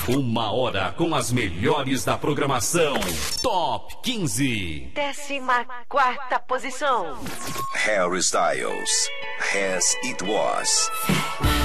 Uma hora com as melhores da programação. Top 15. 14ª posição. Harry Styles, As It Was.